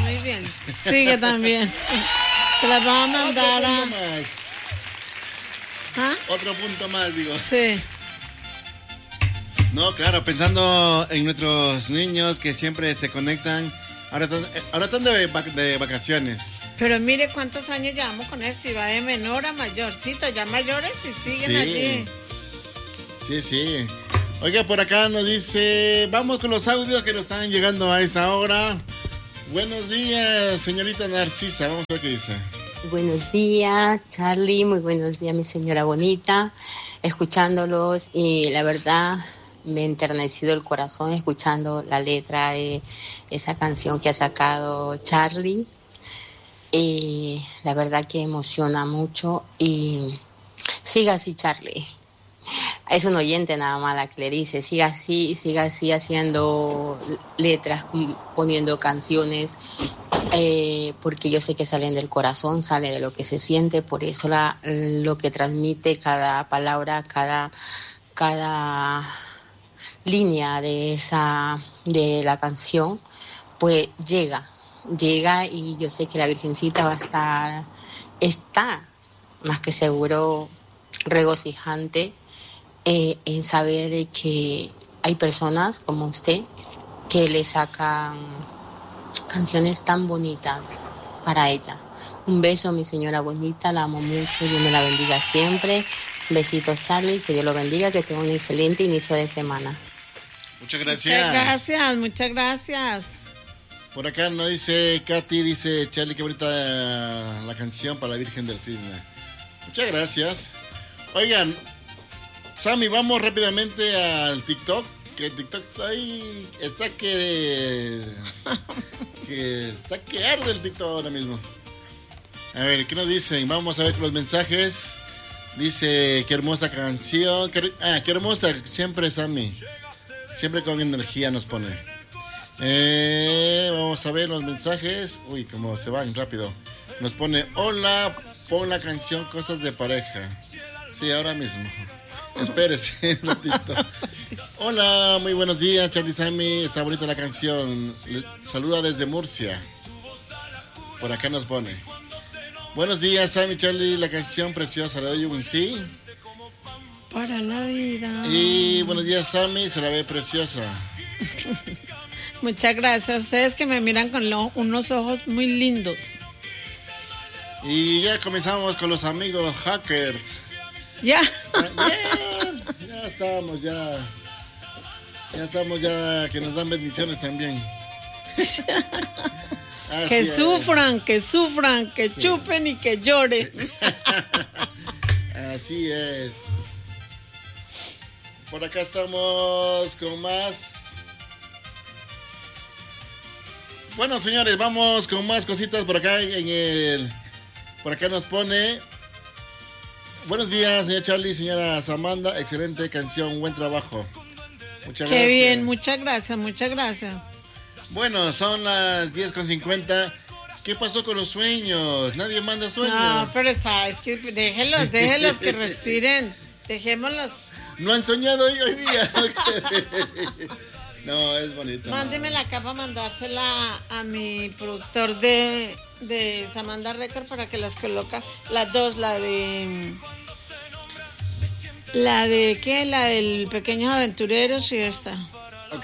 muy bien. Sigue también. Se las va a mandar a... ¿Ah? Otro punto más, digo. Sí. No, claro, pensando en nuestros niños que siempre se conectan. Ahora están de vacaciones. Pero mire cuántos años llevamos con esto y va de menor a mayorcito, ya mayores y siguen allí. Sí. Oiga, por acá nos dice, vamos con los audios que nos están llegando a esa hora. Buenos días, señorita Narcisa, vamos a ver qué dice. Buenos días, Charlie, muy buenos días, mi señora bonita, escuchándolos y la verdad me ha enternecido el corazón escuchando la letra de esa canción que ha sacado Charlie. La verdad que emociona mucho y siga así, Charlie. Es un oyente nada más la que le dice, siga así haciendo letras, poniendo canciones, porque yo sé que salen del corazón, sale de lo que se siente, por eso lo que transmite cada palabra, cada línea de la canción, pues llega y yo sé que la Virgencita está más que seguro regocijante en saber de que hay personas como usted que le sacan canciones tan bonitas para ella. Un beso, mi señora bonita, la amo mucho, Dios me la bendiga siempre. Besitos, Charlie, que Dios lo bendiga, que tenga un excelente inicio de semana. Muchas gracias. Muchas gracias. Por acá nos dice Katy, dice Charlie, qué bonita la canción para la Virgen del Cisne. Muchas gracias. Oigan, Sammy, vamos rápidamente al TikTok, que el TikTok está que arde el TikTok ahora mismo. A ver, ¿qué nos dicen? Vamos a ver los mensajes. Dice, qué hermosa canción, qué hermosa, siempre Sammy, siempre con energía nos pone. Vamos a ver los mensajes. Uy, cómo se van rápido. Nos pone, hola, pon la canción Cosas de Pareja. Sí, ahora mismo. Espérese un ratito. Hola, muy buenos días, Charlie Sammy. Está bonita la canción. Saluda desde Murcia. Por acá nos pone. Buenos días, Sammy, Charlie. La canción preciosa. Le doy un sí. Para la vida. Y buenos días, Sammy. Se la ve preciosa. Muchas gracias. Ustedes que me miran con unos ojos muy lindos. Y ya comenzamos con los amigos hackers. Ya. Ya estamos, que nos dan bendiciones también. Que sufran, que sí. Chupen y que lloren. Así es. Por acá estamos con más. Bueno, señores, vamos con más cositas por acá por acá nos pone. Buenos días, señor Charlie, señora Samantha. Excelente canción, buen trabajo. Muchas gracias. Qué bien, muchas gracias. Bueno, son las 10:50. ¿Qué pasó con los sueños? Nadie manda sueños. No, pero es que déjelos que respiren. Dejémoslos. No han soñado hoy día. No, es bonito. Mándeme la capa, mandársela a mi productor de Samantha Record para que las coloca. Las dos, la de ¿qué? La del Pequeños Aventureros y esta.